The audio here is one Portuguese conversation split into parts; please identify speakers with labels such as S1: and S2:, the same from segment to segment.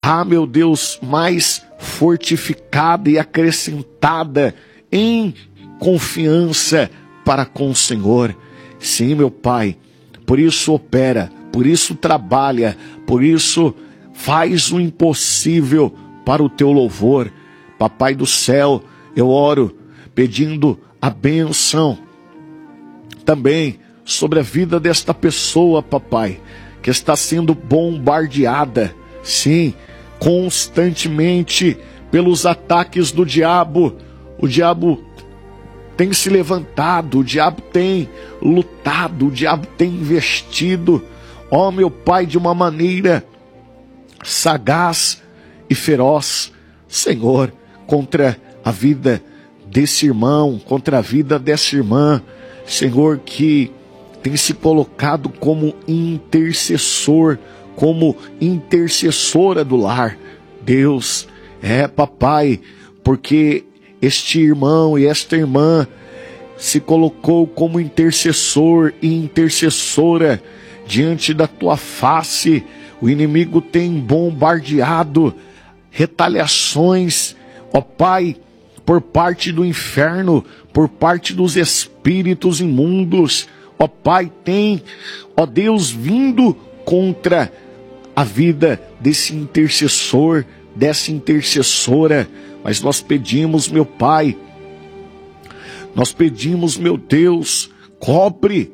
S1: meu Deus, mais fortificada e acrescentada em confiança para com o Senhor. Sim, meu Pai, por isso opera, por isso trabalha, por isso faz o impossível para o teu louvor. Papai do céu, eu oro pedindo a bênção também sobre a vida desta pessoa, papai, que está sendo bombardeada, sim, constantemente pelos ataques do diabo. O diabo tem se levantado, o diabo tem lutado, o diabo tem investido, ó meu Pai, de uma maneira sagaz e feroz, Senhor, contra a vida desse irmão, contra a vida dessa irmã, Senhor, que tem se colocado como intercessor, como intercessora do lar. Deus, papai, porque este irmão e esta irmã se colocou como intercessor e intercessora diante da tua face. O inimigo tem bombardeado retaliações, ó Pai, por parte do inferno, por parte dos espíritos imundos, ó Pai, tem, ó Deus, vindo contra a vida desse intercessor, dessa intercessora. Mas nós pedimos, meu Pai, nós pedimos, meu Deus, cobre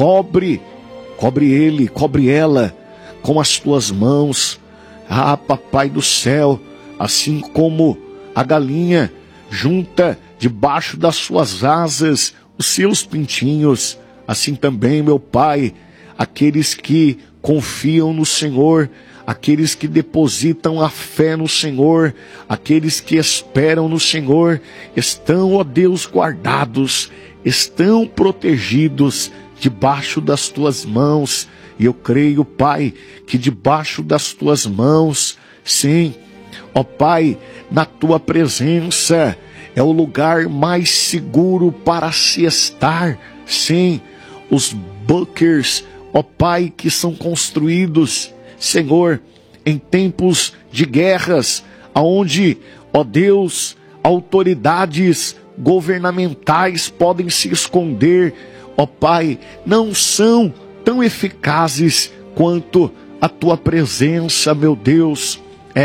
S1: ele, cobre ela com as tuas mãos. Ah, Papai do céu, assim como a galinha junta debaixo das suas asas os seus pintinhos, assim também, meu Pai, aqueles que confiam no Senhor, aqueles que depositam a fé no Senhor, aqueles que esperam no Senhor, estão, ó Deus, guardados, estão protegidos debaixo das tuas mãos. E eu creio, Pai, que debaixo das tuas mãos, sim, ó Pai, na tua presença é o lugar mais seguro para se estar. Sim, os bunkers, ó Pai, que são construídos, Senhor, em tempos de guerras, aonde, ó Deus, autoridades governamentais podem se esconder, ó Pai, não são tão eficazes quanto a tua presença, meu Deus.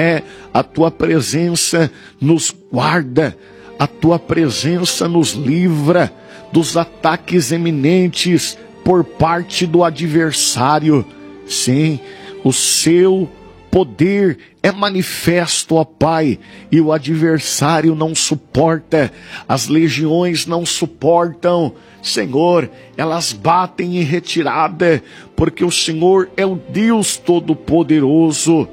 S1: A tua presença nos guarda, a tua presença nos livra dos ataques eminentes por parte do adversário. Sim, o seu poder é manifesto, ó Pai, e o adversário não suporta, as legiões não suportam, Senhor, elas batem em retirada, porque o Senhor é o Deus Todo-Poderoso,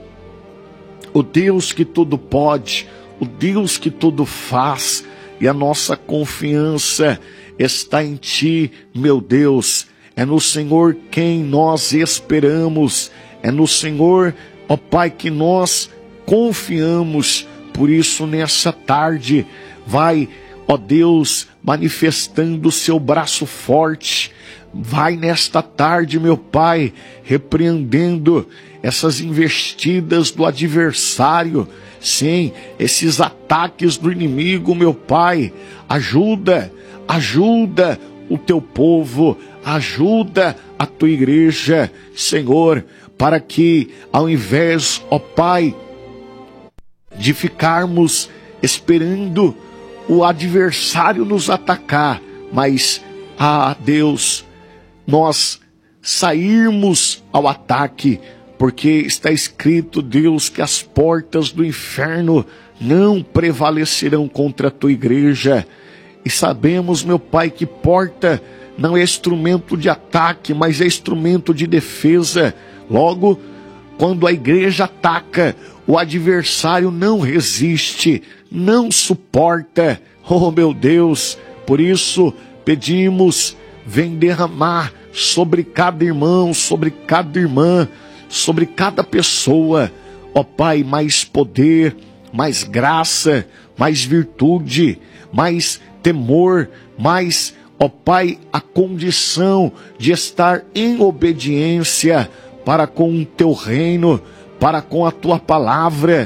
S1: o Deus que tudo pode, o Deus que tudo faz, e a nossa confiança está em Ti, meu Deus. É no Senhor quem nós esperamos, é no Senhor, ó Pai, que nós confiamos. Por isso, nessa tarde, vai, ó Deus, manifestando o seu braço forte. Vai nesta tarde, meu Pai, repreendendo essas investidas do adversário, sim, esses ataques do inimigo, meu Pai. Ajuda o teu povo, ajuda a tua igreja, Senhor, para que ao invés, ó Pai, de ficarmos esperando o adversário nos atacar, mas, Deus, nós sairmos ao ataque, porque está escrito, Deus, que as portas do inferno não prevalecerão contra a tua igreja. E sabemos, meu Pai, que porta não é instrumento de ataque, mas é instrumento de defesa. Logo, quando a igreja ataca, o adversário não resiste, não suporta. Oh, meu Deus, por isso pedimos, vem derramar sobre cada irmão, sobre cada irmã, sobre cada pessoa, ó Pai, mais poder, mais graça, mais virtude, mais temor, mais, ó Pai, a condição de estar em obediência para com o teu reino, para com a tua palavra.